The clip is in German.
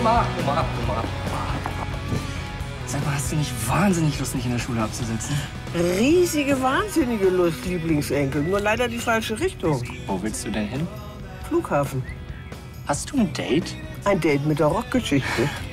Oma. Sag mal, hast du nicht wahnsinnig Lust, mich in der Schule abzusetzen? Riesige, wahnsinnige Lust, Lieblingsenkel. Nur leider die falsche Richtung. Wo willst du denn hin? Flughafen. Hast du ein Date? Ein Date mit der Rockgeschichte.